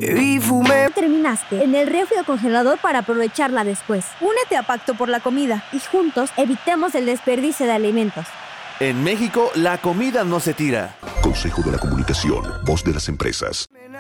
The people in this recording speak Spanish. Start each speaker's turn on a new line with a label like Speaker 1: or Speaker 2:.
Speaker 1: y fumé.
Speaker 2: Terminaste en el refri o congelador para aprovecharla después.
Speaker 3: Únete a Pacto por la Comida
Speaker 2: y juntos evitemos el desperdicio de alimentos.
Speaker 4: En México, la comida no se tira.
Speaker 5: Consejo de la Comunicación, voz de las empresas.